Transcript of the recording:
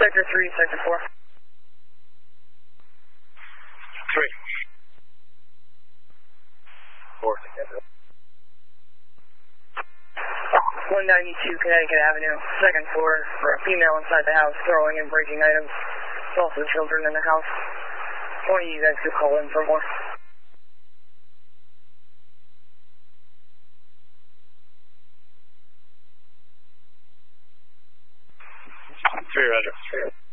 Sector 3, Sector 4. 3. 4. 192 Connecticut Avenue, second floor, for a female inside the house throwing and breaking items. There's also children in the house. One of you guys could call in for more. 3, Roger.